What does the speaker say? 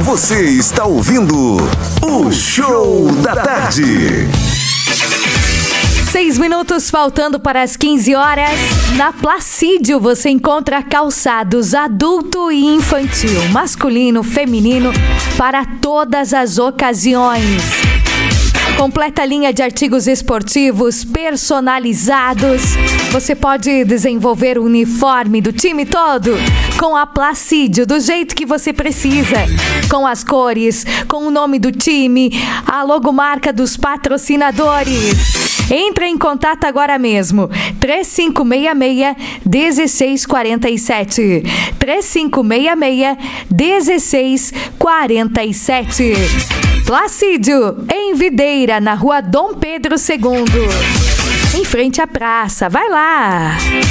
Você está ouvindo o Show da Tarde. 6 minutos faltando para as 15 horas. Na Placídio você encontra calçados adulto e infantil, masculino, feminino, para todas as ocasiões. Completa linha de artigos esportivos personalizados. Você pode desenvolver o uniforme do time todo com a Placídio, do jeito que você precisa. Com as cores, com o nome do time, a logomarca dos patrocinadores. Entre em contato agora mesmo. 3566-1647. 3566-1647. Placídio, em Videira, na rua Dom Pedro II. Em frente à praça. Vai lá!